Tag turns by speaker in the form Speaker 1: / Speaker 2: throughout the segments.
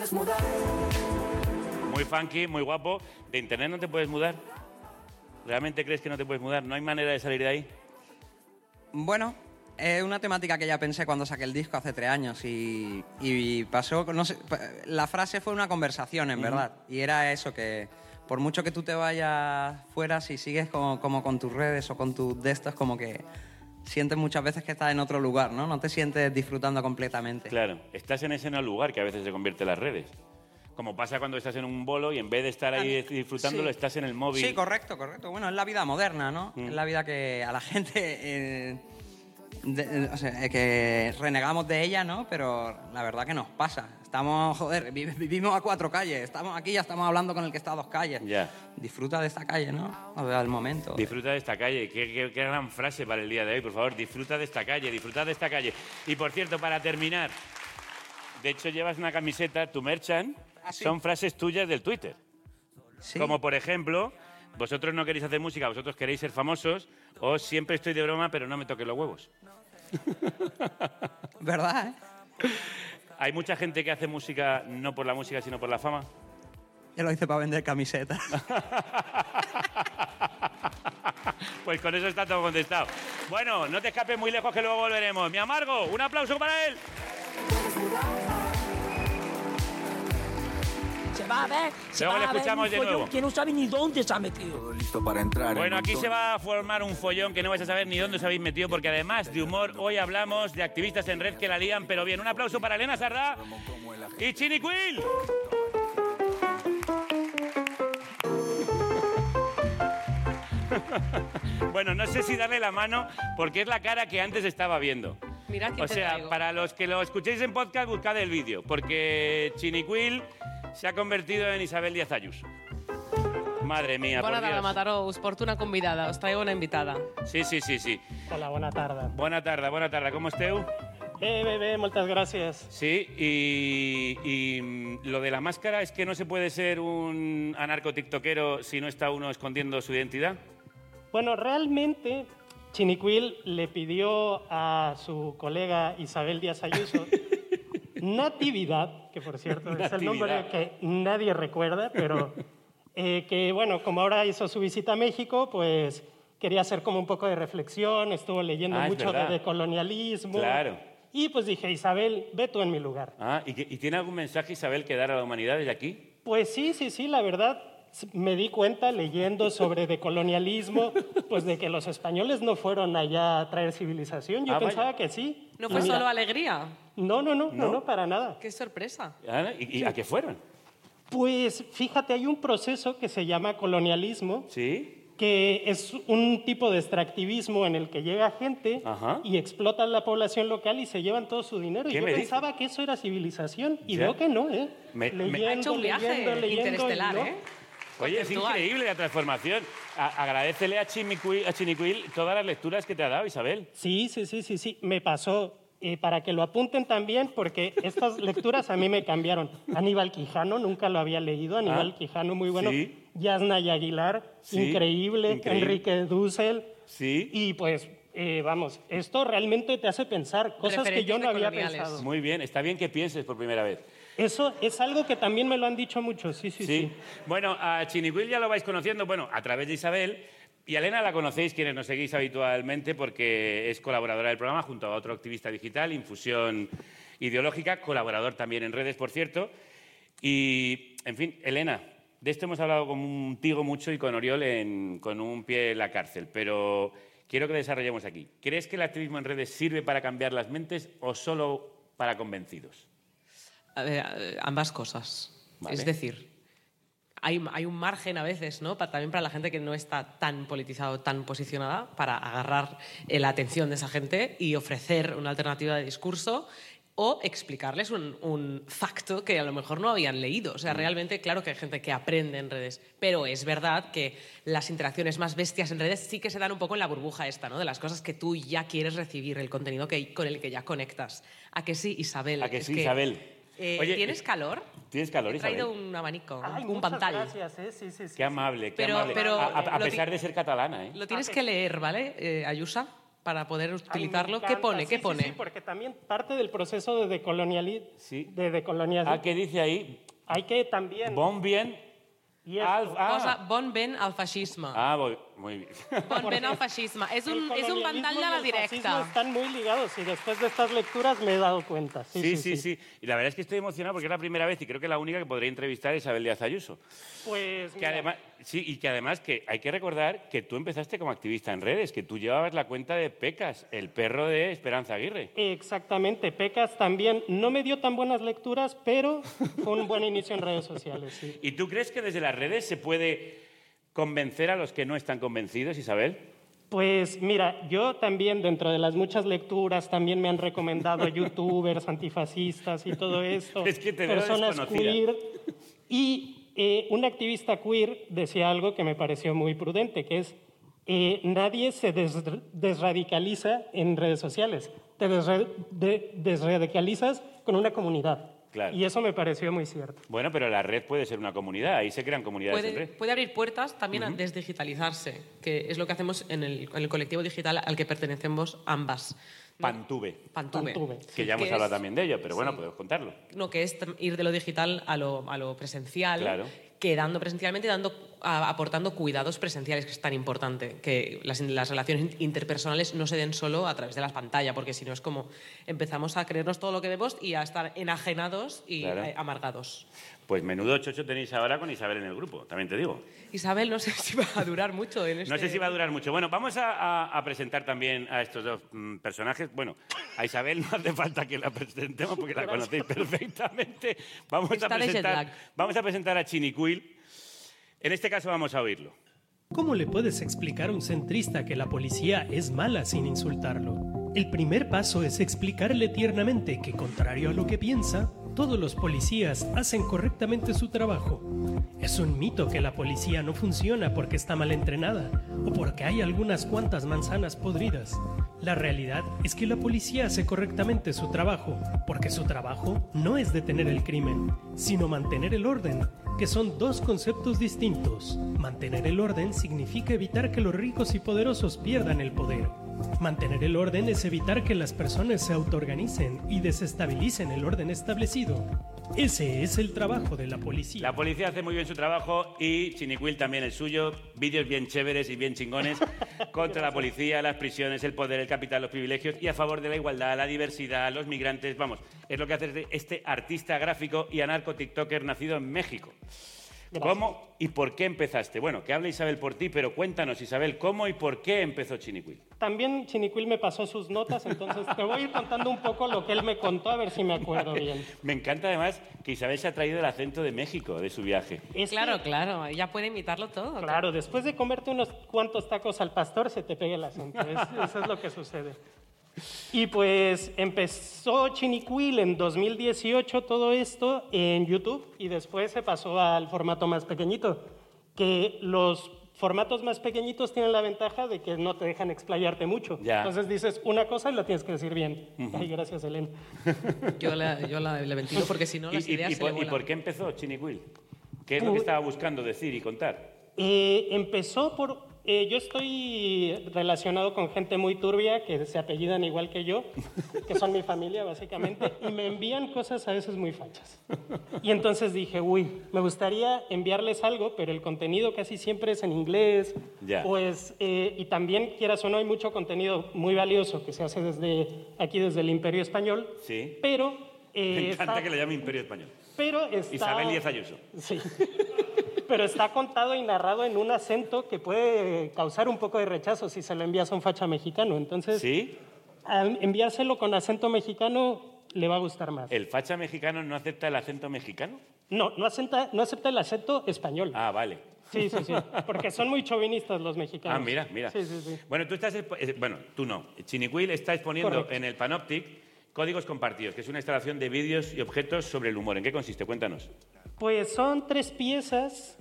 Speaker 1: Muy funky, muy guapo. ¿De internet no te puedes mudar? ¿Realmente crees que no te puedes mudar? ¿No hay manera de salir de ahí?
Speaker 2: Bueno, es una temática que ya pensé cuando saqué el disco hace 3 años y pasó, no sé, la frase fue una conversación, en verdad. Y era eso, que por mucho que tú te vayas fuera, si sigues como con tus redes o con tus de estos, como que sientes muchas veces que estás en otro lugar, ¿no? No te sientes disfrutando completamente.
Speaker 1: Claro, estás en ese no lugar que a veces se convierte en las redes. Como pasa cuando estás en un bolo y en vez de estar ahí disfrutándolo,
Speaker 2: Sí.
Speaker 1: estás en el móvil.
Speaker 2: Sí, correcto. Bueno, es la vida moderna, ¿no? Es la vida que a la gente... o sea, que renegamos de ella, ¿no? Pero la verdad que nos pasa. Estamos, joder, vivimos a 4 calles. Estamos aquí, ya estamos hablando con el que está a 2 calles.
Speaker 1: Ya.
Speaker 2: Disfruta de esta calle, ¿no? O sea, al momento.
Speaker 1: Disfruta de esta calle. Qué gran frase para el día de hoy, por favor. Disfruta de esta calle, disfruta de esta calle. Y por cierto, para terminar, de hecho llevas una camiseta, tu merchan,
Speaker 2: ¿Sí?
Speaker 1: son frases tuyas del Twitter.
Speaker 2: Sí.
Speaker 1: Como por ejemplo, vosotros no queréis hacer música, vosotros queréis ser famosos, o siempre estoy de broma, pero no me toques los huevos.
Speaker 2: ¿Verdad, eh?
Speaker 1: Hay mucha gente que hace música no por la música, sino por la fama.
Speaker 2: Yo lo hice para vender camisetas.
Speaker 1: Pues con eso está todo contestado. Bueno, no te escapes muy lejos que luego volveremos. Mi Amargo, un aplauso para él.
Speaker 3: Se va a ver.
Speaker 1: Luego le escuchamos de nuevo.
Speaker 3: Que no sabe ni dónde se ha metido.
Speaker 4: Listo para entrar.
Speaker 1: Bueno, aquí se va a formar un follón que no vais a saber ni dónde os habéis metido, porque además de humor, hoy hablamos de activistas en red que la lían, pero bien. Un aplauso para Elena Sardá y Chinicuil. Bueno, no sé si darle la mano, porque es la cara que antes estaba viendo.
Speaker 5: Mira quién
Speaker 1: O
Speaker 5: te
Speaker 1: sea,
Speaker 5: traigo.
Speaker 1: para los que lo escuchéis en podcast, buscad el vídeo, porque Chinicuil se ha convertido en Isabel Díaz Ayuso. Madre mía,
Speaker 5: Bona
Speaker 1: por
Speaker 5: tarda,
Speaker 1: Dios.
Speaker 5: Mataró. Us porto una convidada. Os traigo una invitada.
Speaker 1: Sí.
Speaker 6: Hola, bona tarda.
Speaker 1: Bona tarda. Com esteu?
Speaker 6: Bé, moltes gràcies.
Speaker 1: Sí, y lo de la máscara es que no se puede ser un anarco-tiktokero si no está uno escondiendo su identidad.
Speaker 6: Bueno, realmente Chinicuil le pidió a su colega Isabel Díaz Ayuso Natividad, que por cierto es el nombre que nadie recuerda, pero que bueno, como ahora hizo su visita a México, pues quería hacer como un poco de reflexión, estuvo leyendo mucho de decolonialismo.
Speaker 1: Claro.
Speaker 6: Y pues dije, Isabel, ve tú en mi lugar.
Speaker 1: ¿Y tiene algún mensaje, Isabel, que dar a la humanidad desde aquí?
Speaker 6: Pues sí, la verdad, me di cuenta leyendo sobre decolonialismo, pues de que los españoles no fueron allá a traer civilización. Yo pensaba que sí.
Speaker 5: ¿No fue solo alegría?
Speaker 6: No, para nada.
Speaker 5: ¡Qué sorpresa!
Speaker 1: ¿Y a qué fueron?
Speaker 6: Pues fíjate, hay un proceso que se llama colonialismo.
Speaker 1: Sí.
Speaker 6: Que es un tipo de extractivismo en el que llega gente y explotan la población local y se llevan todo su dinero. Y yo pensaba que eso era civilización y veo que no, ¿eh?
Speaker 5: Ha hecho un viaje interestelar, ¿eh?
Speaker 1: Oye, es increíble la transformación. Agradécele a Chinicuil todas las lecturas que te ha dado, Isabel.
Speaker 6: Sí. Me pasó. Para que lo apunten también, porque estas lecturas a mí me cambiaron. Aníbal Quijano, nunca lo había leído. Aníbal Quijano, muy bueno.
Speaker 1: Sí.
Speaker 6: Yasnaya Aguilar, increíble. Enrique Dussel.
Speaker 1: Sí.
Speaker 6: Y pues, vamos, esto realmente te hace pensar cosas que yo no había pensado.
Speaker 1: Muy bien, está bien que pienses por primera vez.
Speaker 6: Eso es algo que también me lo han dicho mucho, sí.
Speaker 1: Bueno, a Chinicuil ya lo vais conociendo, a través de Isabel. Y a Elena la conocéis quienes nos seguís habitualmente porque es colaboradora del programa junto a otro activista digital, Infusión Ideológica, colaborador también en redes, por cierto. Y, en fin, Elena, de esto hemos hablado contigo mucho y con Oriol con un pie en la cárcel, pero quiero que desarrollemos aquí. ¿Crees que el activismo en redes sirve para cambiar las mentes o solo para convencidos?
Speaker 5: A ver, ambas cosas.
Speaker 1: Vale.
Speaker 5: Es decir, hay un margen a veces, ¿no? También para la gente que no está tan politizada o tan posicionada, para agarrar la atención de esa gente y ofrecer una alternativa de discurso o explicarles un facto que a lo mejor no habían leído. O sea, realmente, claro que hay gente que aprende en redes, pero es verdad que las interacciones más bestias en redes sí que se dan un poco en la burbuja esta, ¿no? De las cosas que tú ya quieres recibir, el contenido con el que ya conectas. ¿A que sí, Isabel?
Speaker 1: ¿A que sí, Isabel?
Speaker 5: Oye, ¿tienes calor?
Speaker 1: ¿Tienes calor, Isabel?
Speaker 5: He traído un abanico,
Speaker 6: Ay,
Speaker 5: un
Speaker 6: muchas
Speaker 5: pantal.
Speaker 6: Gracias, sí.
Speaker 1: Qué amable, qué
Speaker 5: Pero-
Speaker 1: amable.
Speaker 5: pero
Speaker 1: a
Speaker 5: lo
Speaker 1: pesar de ser catalana, ¿eh?
Speaker 5: Lo tienes que leer, ¿vale, Ayusa? para poder
Speaker 6: Ay, me
Speaker 5: utilizarlo. ¿Qué
Speaker 6: encanta.
Speaker 5: pone? ¿Qué
Speaker 6: Sí,
Speaker 5: pone?
Speaker 6: Sí, porque también parte del proceso de
Speaker 1: Sí.
Speaker 6: decolonialización.
Speaker 1: ¿qué dice ahí?
Speaker 6: Hay que también...
Speaker 1: Bon bien.
Speaker 6: y esto,
Speaker 5: Posa bon vent al feixisme.
Speaker 1: Muy bien.
Speaker 5: Bon vent al feixisme. És
Speaker 6: el
Speaker 5: un
Speaker 6: colonialismo
Speaker 5: ventall de
Speaker 6: y
Speaker 5: la
Speaker 6: el fascismo
Speaker 5: directa.
Speaker 6: están muy ligados y después de estas lecturas me he dado cuenta.
Speaker 1: Sí. Y la verdad es que estoy emocionado porque es la primera vez y creo que la única que podré entrevistar es Isabel Díaz Ayuso.
Speaker 6: Pues
Speaker 1: Que
Speaker 6: mira,
Speaker 1: además, y que además que hay que recordar que tú empezaste como activista en redes, que tú llevabas la cuenta de Pecas, el perro de Esperanza Aguirre.
Speaker 6: exactamente, Pecas también no me dio tan buenas lecturas, pero fue un buen inicio en redes sociales. Sí.
Speaker 1: ¿Y tú crees que desde las redes se puede convencer a los que no están convencidos, Isabel?
Speaker 6: Pues mira, yo también dentro de las muchas lecturas también me han recomendado youtubers antifascistas y todo esto,
Speaker 1: Es que te veo
Speaker 6: personas
Speaker 1: desconocida.
Speaker 6: queer. Y un activista queer decía algo que me pareció muy prudente, que es nadie se desradicaliza en redes sociales, te desradicalizas con una comunidad.
Speaker 1: Claro.
Speaker 6: Y eso me pareció muy cierto.
Speaker 1: Bueno, pero la red puede ser una comunidad, ahí se crean comunidades en red.
Speaker 5: Puede abrir puertas también a desdigitalizarse, que es lo que hacemos en el colectivo digital al que pertenecemos ambas.
Speaker 1: Pantube,
Speaker 6: Pantube.
Speaker 1: que ya hemos
Speaker 5: Que
Speaker 1: hablado
Speaker 5: es-
Speaker 1: también de ello, pero bueno,
Speaker 5: sí.
Speaker 1: podemos contarlo.
Speaker 5: No, que es ir de lo digital a lo presencial,
Speaker 1: Claro.
Speaker 5: quedando presencialmente y aportando cuidados presenciales, que es tan importante, que las relaciones interpersonales no se den solo a través de la pantalla, porque si no es como empezamos a creernos todo lo que vemos y a estar enajenados y
Speaker 1: Claro.
Speaker 5: amargados.
Speaker 1: Pues menudo chocho tenéis ahora con Isabel en el grupo, también te digo.
Speaker 5: Isabel, no sé si va a durar mucho en este...
Speaker 1: No sé si va a durar mucho. Bueno, vamos a presentar también a estos dos personajes. Bueno, a Isabel no hace falta que la presentemos porque la conocéis perfectamente.
Speaker 5: Está de jet lag.
Speaker 1: Vamos a presentar a Chinicuil. En este caso vamos a oírlo.
Speaker 4: ¿Cómo le puedes explicar a un centrista que la policía es mala sin insultarlo? El primer paso es explicarle tiernamente que, contrario a lo que piensa, todos los policías hacen correctamente su trabajo. Es un mito que la policía no funciona porque está mal entrenada o porque hay algunas cuantas manzanas podridas. La realidad es que la policía hace correctamente su trabajo, porque su trabajo no es detener el crimen, sino mantener el orden, que son dos conceptos distintos. Mantener el orden significa evitar que los ricos y poderosos pierdan el poder. Mantener el orden es evitar que las personas se autoorganicen y desestabilicen el orden establecido. Ese es el trabajo de la policía.
Speaker 1: La policía hace muy bien su trabajo y Chinicuil también el suyo. Vídeos bien chéveres y bien chingones contra la policía, las prisiones, el poder, el capital, los privilegios y a favor de la igualdad, la diversidad, los migrantes. Vamos, es lo que hace este artista gráfico y anarco-tiktoker nacido en México.
Speaker 6: Gracias.
Speaker 1: ¿Cómo y por qué empezaste? Bueno, que hable Isabel por ti, pero cuéntanos, Isabel, ¿cómo y por qué empezó Chinicuil?
Speaker 6: También Chinicuil me pasó sus notas, entonces te voy a ir contando un poco lo que él me contó, a ver si me acuerdo bien.
Speaker 1: Me encanta además que Isabel se ha traído el acento de México, de su viaje.
Speaker 6: Es que,
Speaker 5: Claro, ella puede imitarlo todo.
Speaker 6: claro, después de comerte unos cuantos tacos al pastor, se te pega el acento. Eso es lo que sucede. Y pues empezó Chinicuil en 2018 todo esto en YouTube y después se pasó al formato más pequeñito, que los formatos más pequeñitos tienen la ventaja de que no te dejan explayarte mucho.
Speaker 1: Ya.
Speaker 6: Entonces dices una cosa y la tienes que decir bien. Ay, gracias, Elena.
Speaker 5: Yo le ventilo porque si no las ideas se le
Speaker 1: ¿Y
Speaker 5: vuelan.
Speaker 1: por qué empezó Chinicuil? ¿Qué es lo que estaba buscando decir y contar?
Speaker 6: Empezó por... yo estoy relacionado con gente muy turbia que se apellidan igual que yo, que son mi familia básicamente, y me envían cosas a veces muy fachas. Y entonces dije, uy, me gustaría enviarles algo, pero el contenido casi siempre es en inglés.
Speaker 1: Ya.
Speaker 6: Pues, y también, quieras o no, hay mucho contenido muy valioso que se hace desde aquí, desde el Imperio Español.
Speaker 1: Sí.
Speaker 6: Pero...
Speaker 1: Me encanta que le llame Imperio Español.
Speaker 6: Pero está...
Speaker 1: Isabel Díaz Ayuso.
Speaker 6: Sí. Pero está contado y narrado en un acento que puede causar un poco de rechazo si se lo envías a un facha mexicano. Entonces,
Speaker 1: ¿Sí?
Speaker 6: al enviárselo con acento mexicano le va a gustar más.
Speaker 1: ¿El facha mexicano no acepta el acento mexicano?
Speaker 6: No acepta el acento español.
Speaker 1: Ah, vale.
Speaker 6: Sí, porque son muy chauvinistas los mexicanos.
Speaker 1: Ah, mira.
Speaker 6: Sí.
Speaker 1: Bueno, tú no. Chinicuil está exponiendo
Speaker 6: Correcto.
Speaker 1: en el Panoptic Códigos Compartidos, que es una instalación de vídeos y objetos sobre el humor. ¿En qué consiste? Cuéntanos.
Speaker 6: Pues son 3 piezas.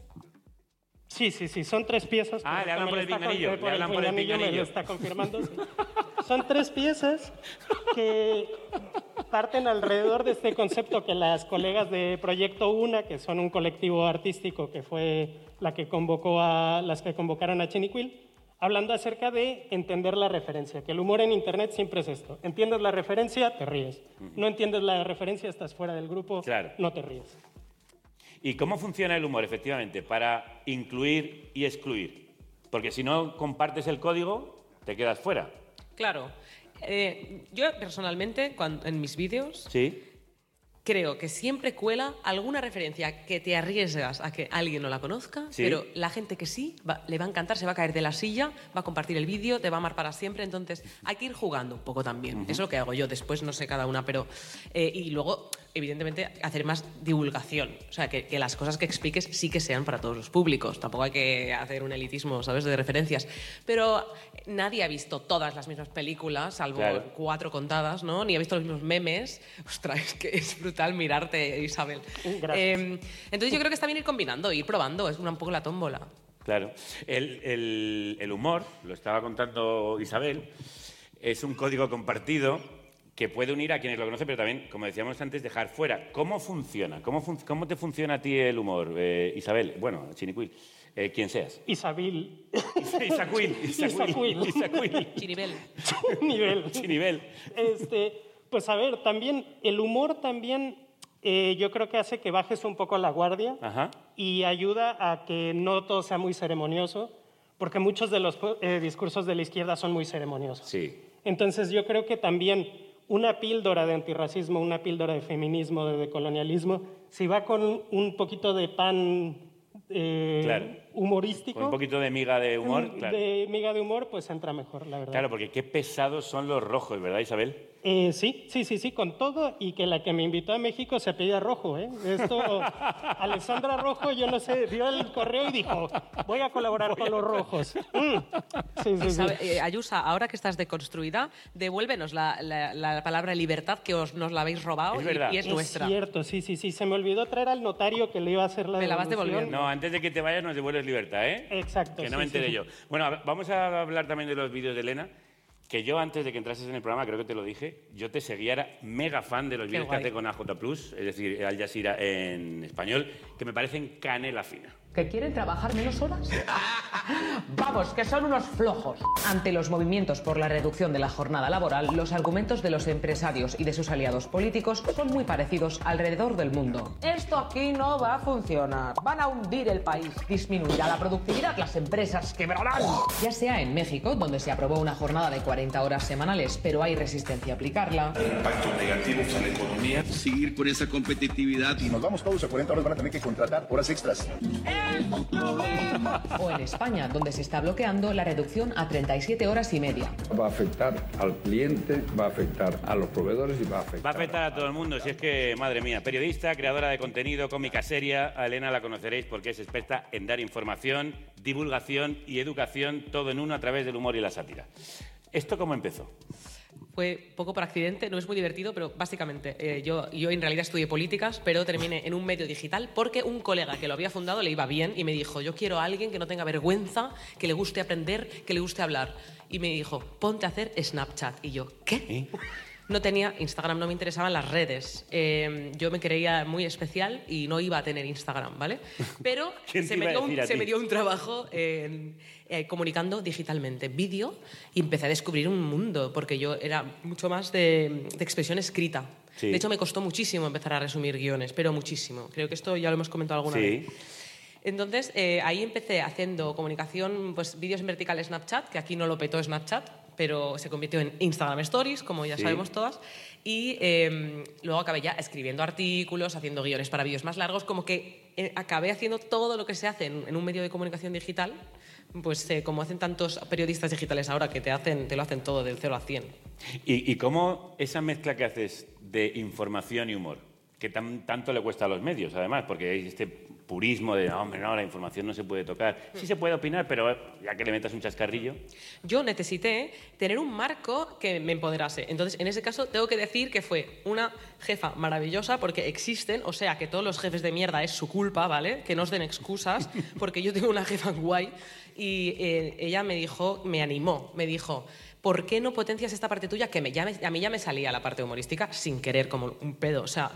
Speaker 6: Sí, son 3 piezas.
Speaker 1: Ah, le hablan
Speaker 6: Me
Speaker 1: por
Speaker 6: lo
Speaker 1: el
Speaker 6: está
Speaker 1: pinganillo,
Speaker 6: con-
Speaker 1: le hablan por el
Speaker 6: Me
Speaker 1: pinganillo.
Speaker 6: lo está confirmando. Sí. Son 3 piezas que parten alrededor de este concepto que las colegas de Proyecto Una, que son un colectivo artístico que fue las que convocaron a Chinicuil, hablando acerca de entender la referencia, que el humor en Internet siempre es esto. Entiendes la referencia, te ríes. No entiendes la referencia, estás fuera del grupo,
Speaker 1: Claro.
Speaker 6: no te ríes.
Speaker 1: ¿Y cómo funciona el humor, efectivamente, para incluir y excluir? Porque si no compartes el código, te quedas fuera.
Speaker 5: Claro. Yo personalmente, en mis vídeos,
Speaker 1: ¿Sí?
Speaker 5: creo que siempre cuela alguna referencia que te arriesgas a que alguien no la conozca,
Speaker 1: Sí.
Speaker 5: pero la gente que sí le va a encantar, se va a caer de la silla, va a compartir el vídeo, te va a amar para siempre. Entonces hay que ir jugando un poco también. Es lo que hago yo. Después no sé cada una, pero... y luego, evidentemente, hacer más divulgación. O sea, que las cosas que expliques sí que sean para todos los públicos. Tampoco hay que hacer un elitismo, ¿sabes?, de referencias. Pero nadie ha visto todas las mismas películas, salvo
Speaker 1: Claro.
Speaker 5: 4 contadas, ¿no? Ni ha visto los mismos memes. Ostras, es que es brutal mirarte, Isabel.
Speaker 6: Gracias.
Speaker 5: Entonces yo creo que está bien ir combinando, ir probando. Es un poco la tómbola.
Speaker 1: Claro. El humor, lo estaba contando Isabel, es un código compartido que puede unir a quienes lo conocen, pero también, como decíamos antes, dejar fuera. ¿Cómo funciona? ¿Cómo te funciona a ti el humor, Isabel? Bueno, Chinicuil, quien seas.
Speaker 6: Isabel.
Speaker 1: Isacuil.
Speaker 5: Chiribel.
Speaker 1: Chinivel.
Speaker 6: Pues a ver, también el humor también yo creo que hace que bajes un poco la guardia
Speaker 1: Ajá.
Speaker 6: y ayuda a que no todo sea muy ceremonioso, porque muchos de los discursos de la izquierda son muy ceremoniosos.
Speaker 1: Sí.
Speaker 6: Entonces yo creo que también una píldora de antirracismo, una píldora de feminismo, de decolonialismo, si va con un poquito de pan
Speaker 1: Claro.
Speaker 6: humorístico,
Speaker 1: Con un poquito de miga de humor, claro.
Speaker 6: de miga de humor, pues entra mejor, la verdad.
Speaker 1: Claro, porque qué pesados son los rojos, ¿verdad, Isabel?
Speaker 6: Sí, con todo, y que la que me invitó a México se apellida Rojo, ¿eh? Esto, Alessandra Rojo, yo no sé, vio el correo y dijo, voy a colaborar con los rojos. Sí.
Speaker 5: Ayusa, ahora que estás deconstruida, devuélvenos la palabra libertad que nos la habéis robado
Speaker 1: Es verdad.
Speaker 5: y es nuestra.
Speaker 6: Es cierto, sí, se me olvidó traer al notario que le iba a hacer la
Speaker 5: Me la vas
Speaker 6: devolución.
Speaker 5: devolviendo.
Speaker 1: No, antes de que te vayas nos devuelves libertad, ¿eh?
Speaker 6: Exacto.
Speaker 1: Que no
Speaker 6: sí,
Speaker 1: me enteré
Speaker 6: sí.
Speaker 1: yo. Bueno, vamos a hablar también de los vídeos de Elena, que yo antes de que entrases en el programa, creo que te lo dije, yo te seguía, era mega fan de los vídeos que
Speaker 5: guay.
Speaker 1: hace con AJ+, es decir, Al Jazeera en español, que me parecen canela fina.
Speaker 7: ¿Que quieren trabajar menos horas? Vamos, que son unos flojos. Ante los movimientos por la reducción de la jornada laboral, los argumentos de los empresarios y de sus aliados políticos son muy parecidos alrededor del mundo. Esto aquí no va a funcionar. Van a hundir el país. Disminuirá la productividad, las empresas quebrarán. Ya sea en México, donde se aprobó una jornada de 40 horas semanales, pero hay resistencia a aplicarla.
Speaker 8: Impactos negativos a la economía.
Speaker 9: Seguir con esa competitividad.
Speaker 10: Si nos vamos todos a 40 horas van a tener que contratar horas extras.
Speaker 7: O en España, donde se está bloqueando la reducción a 37 horas y media.
Speaker 11: Va a afectar al cliente, va a afectar a los proveedores y va a afectar...
Speaker 1: Va a afectar a todo el mundo, si es que, madre mía, periodista, creadora de contenido, cómica seria, a Elena la conoceréis porque es experta en dar información, divulgación y educación, todo en uno a través del humor y la sátira. ¿Esto cómo empezó?
Speaker 5: Fue poco por accidente, no es muy divertido, pero básicamente yo en realidad estudié políticas, pero terminé en un medio digital porque un colega que lo había fundado le iba bien y me dijo, yo quiero a alguien que no tenga vergüenza, que le guste aprender, que le guste hablar. Y me dijo, ponte a hacer Snapchat. Y yo, ¿qué? No tenía Instagram, no me interesaban las redes. Yo me creía muy especial y no iba a tener Instagram, ¿vale? Pero se me dio un trabajo comunicando digitalmente, vídeo, y empecé a descubrir un mundo, porque yo era mucho más de expresión escrita.
Speaker 1: Sí.
Speaker 5: De hecho, me costó muchísimo empezar a resumir guiones, pero muchísimo. Creo que esto ya lo hemos comentado alguna vez. Entonces, ahí empecé haciendo comunicación, pues vídeos en vertical Snapchat, que aquí no lo petó Snapchat, pero se convirtió en Instagram Stories, como ya sabemos todas, y luego acabé ya escribiendo artículos, haciendo guiones para vídeos más largos, como que acabé haciendo todo lo que se hace en un medio de comunicación digital, pues como hacen tantos periodistas digitales ahora que te lo hacen todo del 0 a 100.
Speaker 1: ¿Y cómo esa mezcla que haces de información y humor, que tanto le cuesta a los medios, además, porque hay este purismo de, no, hombre, no, la información no se puede tocar. Sí se puede opinar, pero ya que le metas un chascarrillo...
Speaker 5: Yo necesité tener un marco que me empoderase. Entonces, en ese caso, tengo que decir que fue una jefa maravillosa, porque existen, o sea, que todos los jefes de mierda es su culpa, ¿vale? Que no os den excusas, porque yo tengo una jefa guay y ella me animó, me dijo... ¿Por qué no potencias esta parte tuya? Que a mí ya me salía la parte humorística sin querer, como un pedo. O sea,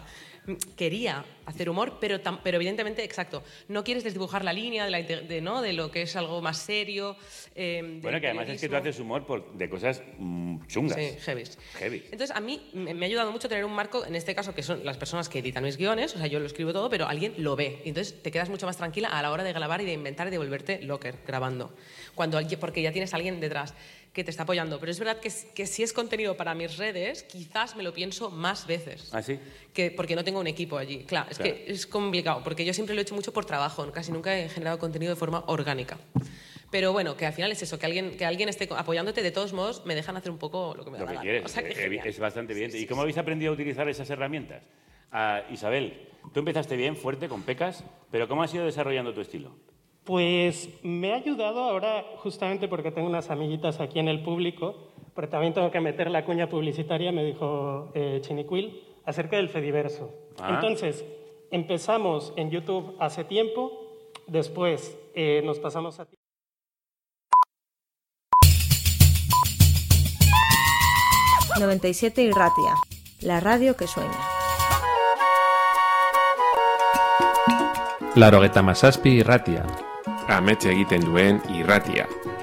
Speaker 5: quería hacer humor, pero evidentemente, exacto, no quieres desdibujar la línea de lo que es algo más serio.
Speaker 1: Bueno, que además es que tú haces humor de cosas chungas.
Speaker 5: Sí, heavy. Entonces, a mí me ha ayudado mucho tener un marco, en este caso, que son las personas que editan mis guiones, o sea, yo lo escribo todo, pero alguien lo ve. Y entonces te quedas mucho más tranquila a la hora de grabar y de inventar y de volverte locker grabando. Porque ya tienes a alguien detrás que te está apoyando. Pero es verdad que si es contenido para mis redes, quizás me lo pienso más veces.
Speaker 1: ¿Ah, sí?
Speaker 5: Porque no tengo un equipo allí. Claro, es que es complicado, porque yo siempre lo he hecho mucho por trabajo, casi nunca he generado contenido de forma orgánica. Pero bueno, que al final es eso, que alguien esté apoyándote, de todos modos, me dejan hacer un poco lo que me da la gana.
Speaker 1: Quieres.
Speaker 5: O sea,
Speaker 1: Es bastante bien. ¿Y cómo habéis aprendido a utilizar esas herramientas? Isabel, tú empezaste bien, fuerte, con pecas, pero ¿cómo has ido desarrollando tu estilo?
Speaker 6: Pues me ha ayudado ahora, justamente porque tengo unas amiguitas aquí en el público, pero también tengo que meter la cuña publicitaria, me dijo Chinicuil, acerca del Fediverso. Entonces, empezamos en YouTube hace tiempo, después nos pasamos a...
Speaker 12: 97 Irratia, la radio que sueña.
Speaker 13: Laurogeita mazazpi Irratia.
Speaker 14: Amets egiten duen irratia.